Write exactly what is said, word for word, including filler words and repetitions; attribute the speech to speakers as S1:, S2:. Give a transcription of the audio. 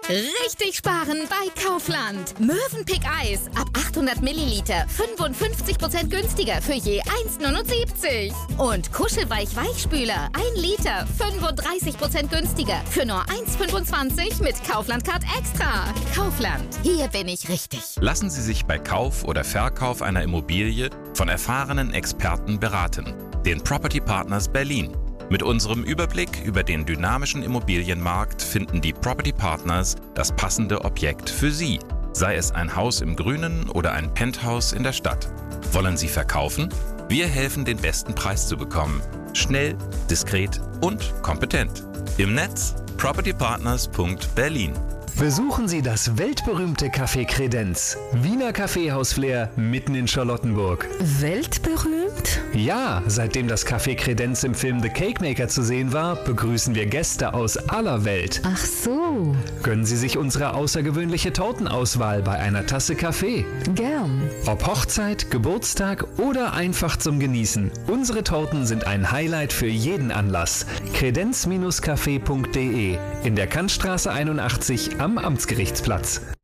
S1: Richtig sparen bei Kaufland. Mövenpick Eis ab achthundert Milliliter fünfundfünfzig Prozent günstiger für je eins Komma neunundsiebzig. Und Kuschelweich Weichspüler ein Liter fünfunddreißig Prozent günstiger für nur eins Komma fünfundzwanzig mit Kaufland Card Extra. Kaufland, hier bin ich richtig.
S2: Lassen Sie sich bei Kauf oder Verkauf einer Immobilie von erfahrenen Experten beraten. Den Property Partners Berlin. Mit unserem Überblick über den dynamischen Immobilienmarkt finden die Property Partners das passende Objekt für Sie, sei es ein Haus im Grünen oder ein Penthouse in der Stadt. Wollen Sie verkaufen? Wir helfen, den besten Preis zu bekommen. Schnell, diskret und kompetent. Im Netz propertypartners punkt berlin.
S3: Besuchen Sie das weltberühmte Café Kredenz. Wiener Kaffeehausflair mitten in Charlottenburg.
S4: Weltberühmt?
S3: Ja, seitdem das Café Kredenz im Film The Cake Maker zu sehen war, begrüßen wir Gäste aus aller Welt.
S4: Ach so.
S3: Gönnen Sie sich unsere außergewöhnliche Tortenauswahl bei einer Tasse Kaffee.
S4: Gern.
S3: Ob Hochzeit, Geburtstag oder einfach zum Genießen. Unsere Torten sind ein Highlight für jeden Anlass. kredenz Bindestrich café punkt de in der Kantstraße einundachtzig am Amtsgerichtsplatz.